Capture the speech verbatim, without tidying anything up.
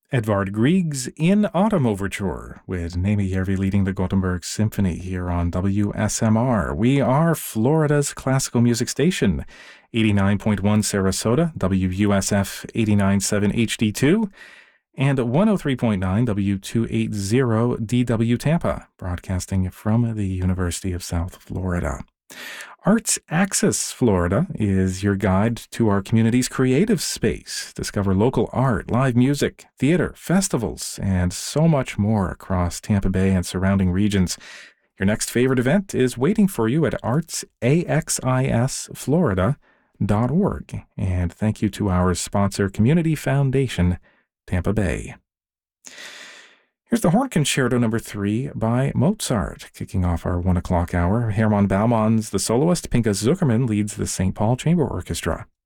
Edvard Grieg's In Autumn Overture with Naomi Järvi leading the Gothenburg Symphony here on W S M R. We are Florida's classical music station, eighty-nine point one Sarasota, W U S F eighty-nine point seven H D two, and one oh three point nine W two eighty D W Tampa, broadcasting from the University of South Florida. Arts Axis Florida is your guide to our community's creative space. Discover local art, live music, theater, festivals, and so much more across Tampa Bay and surrounding regions. Your next favorite event is waiting for you at arts axis florida dot org. And thank you to our sponsor, Community Foundation, Tampa Bay. Here's the Horn Concerto number three by Mozart, kicking off our one o'clock hour. Hermann Bauman's the soloist. Pinka Zuckerman leads the Saint Paul Chamber Orchestra.